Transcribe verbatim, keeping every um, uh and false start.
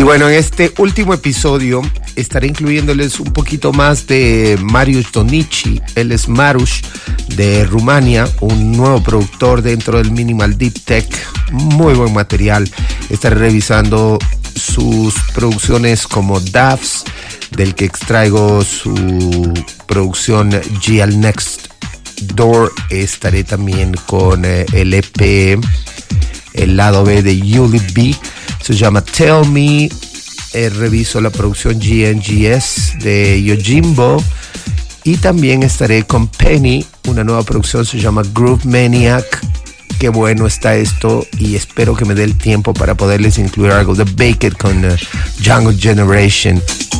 Y bueno, en este último episodio estaré incluyéndoles un poquito más de Marius Donici. Él es Marush de Rumania, un nuevo productor dentro del Minimal Deep Tech. Muy buen material. Estaré revisando sus producciones como D A V S, del que extraigo su producción G L Next Door. Estaré también con eh, el E P, el lado B de Yuli B, se llama Tell Me. Eh, reviso la producción G N G S de Yojimbo. Y también estaré con Penny, una nueva producción, se llama Groove Maniac. Qué bueno está esto, y espero que me dé el tiempo para poderles incluir algo de Baked con uh, Django Generation.